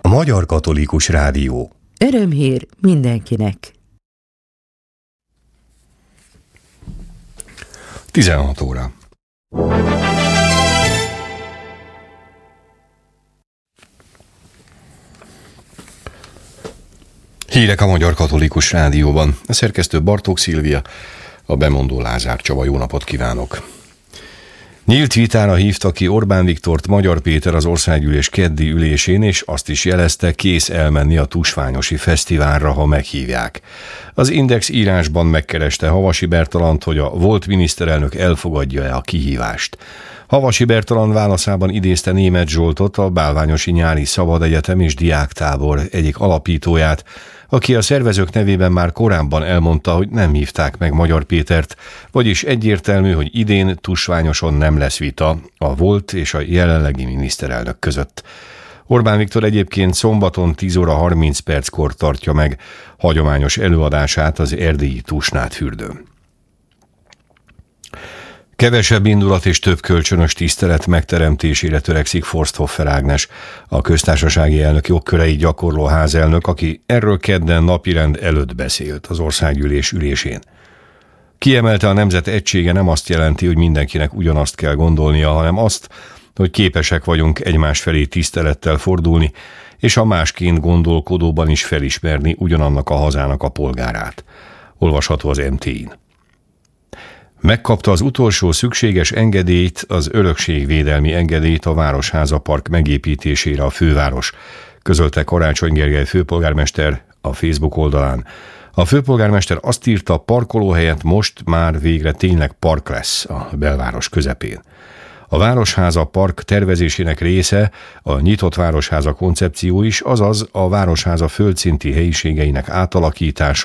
A Magyar Katolikus Rádió. Örömhír mindenkinek. 16 óra. Hírek a Magyar Katolikus Rádióban. A szerkesztő Bartók Szilvia, a bemondó Lázár Csaba. Jó napot kívánok! Nyílt vitára hívta ki Orbán Viktort Magyar Péter az országgyűlés keddi ülésén, és azt is jelezte, kész elmenni a Tusványosi Fesztiválra, ha meghívják. Az Index írásban megkereste Havasi Bertalandt, hogy a volt miniszterelnök elfogadja-e a kihívást. Havasi Bertalandt válaszában idézte Németh Zsoltot, a Bálványosi Nyári Szabad Egyetem és Diáktábor egyik alapítóját, aki a szervezők nevében már korábban elmondta, hogy nem hívták meg Magyar Pétert, vagyis egyértelmű, hogy idén Tusványoson nem lesz vita a volt és a jelenlegi miniszterelnök között. Orbán Viktor egyébként szombaton 10 óra 30 perckor tartja meg hagyományos előadását az erdélyi Tusnádfürdőn. Kevesebb indulat és több kölcsönös tisztelet megteremtésére törekszik Forsthoffer Ágnes, a köztársasági elnök jogköreit gyakorló házelnök, aki erről kedden napirend előtt beszélt az országgyűlés ülésén. Kiemelte, a nemzet egysége nem azt jelenti, hogy mindenkinek ugyanazt kell gondolnia, hanem azt, hogy képesek vagyunk egymás felé tisztelettel fordulni, és a másként gondolkodóban is felismerni ugyanannak a hazának a polgárát. Olvasható az MT-n. Megkapta az utolsó szükséges engedélyt, az örökségvédelmi engedélyt a Városháza Park megépítésére a főváros, közölte Karácsony Gergely főpolgármester a Facebook oldalán. A főpolgármester azt írta, parkolóhelyett most már végre tényleg park lesz a belváros közepén. A Városháza Park tervezésének része a nyitott városháza koncepció is, azaz a Városháza földszinti helyiségeinek átalakítása,